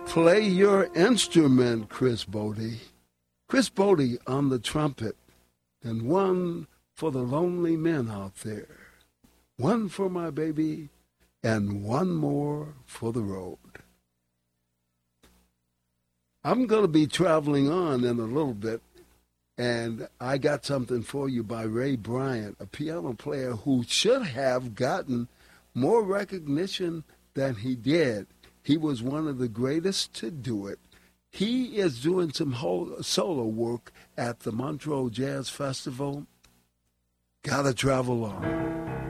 Play your instrument, Chris Bodie. Chris Bodie on the trumpet. And one for the lonely men out there. One for my baby, and one more for the road. I'm going to be traveling on in a little bit, and I got something for you by Ray Bryant, a piano player who should have gotten more recognition than he did. He was one of the greatest to do it. He is doing some solo work at the Montreux Jazz Festival. Gotta travel on.